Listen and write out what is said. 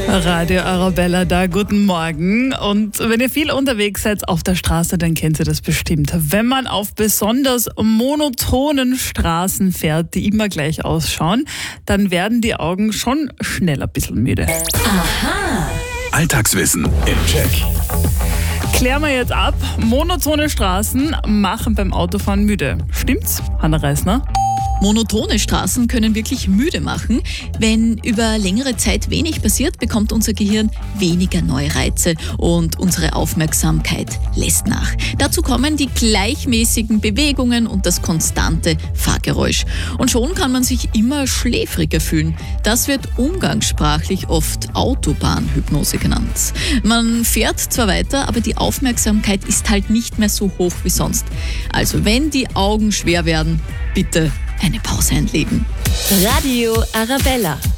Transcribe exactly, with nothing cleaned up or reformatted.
Radio Arabella da, guten Morgen. Und wenn ihr viel unterwegs seid auf der Straße, dann kennt ihr das bestimmt. Wenn man auf besonders monotonen Straßen fährt, die immer gleich ausschauen, dann werden die Augen schon schnell ein bisschen müde. Aha! Alltagswissen im Check. Klären wir jetzt ab. Monotone Straßen machen beim Autofahren müde. Stimmt's, Hanna Reisner? Monotone Straßen können wirklich müde machen. Wenn über längere Zeit wenig passiert, bekommt unser Gehirn weniger neue Reize und unsere Aufmerksamkeit lässt nach. Dazu kommen die gleichmäßigen Bewegungen und das konstante Fahrgeräusch. Und schon kann man sich immer schläfriger fühlen. Das wird umgangssprachlich oft Autobahnhypnose genannt. Man fährt zwar weiter, aber die Aufmerksamkeit ist halt nicht mehr so hoch wie sonst. Also wenn die Augen schwer werden, bitte eine Pause einlegen. Radio Arabella.